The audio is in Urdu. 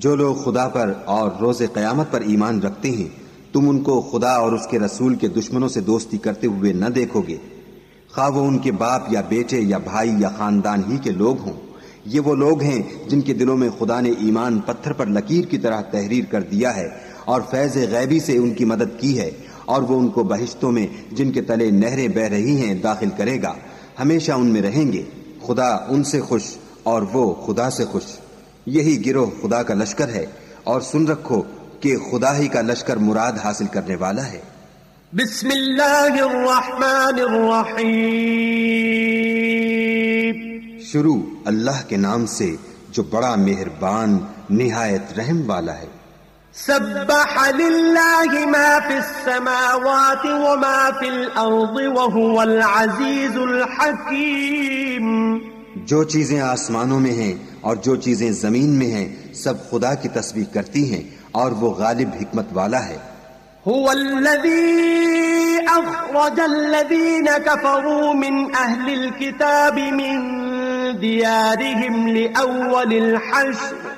جو لوگ خدا پر اور روز قیامت پر ایمان رکھتے ہیں تم ان کو خدا اور اس کے رسول کے دشمنوں سے دوستی کرتے ہوئے نہ دیکھو گے، خواہ وہ ان کے باپ یا بیٹے یا بھائی یا خاندان ہی کے لوگ ہوں۔ یہ وہ لوگ ہیں جن کے دلوں میں خدا نے ایمان پتھر پر لکیر کی طرح تحریر کر دیا ہے اور فیض غیبی سے ان کی مدد کی ہے، اور وہ ان کو بہشتوں میں جن کے تلے نہریں بہ رہی ہیں داخل کرے گا، ہمیشہ ان میں رہیں گے، خدا ان سے خوش اور وہ خدا سے خوش۔ یہی گروہ خدا کا لشکر ہے، اور سن رکھو کہ خدا ہی کا لشکر مراد حاصل کرنے والا ہے۔ بسم اللہ الرحمن الرحیم۔ شروع اللہ کے نام سے جو بڑا مہربان نہایت رحم والا ہے۔ سبح للہ ما فی السماوات وما فی الارض وهو العزیز الحکیم۔ جو چیزیں آسمانوں میں ہیں اور جو چیزیں زمین میں ہیں سب خدا کی تسبیح کرتی ہیں اور وہ غالب حکمت والا ہے۔ هو الذي أخرج الذين كفروا من أهل الكتاب من ديارهم لأول الحشر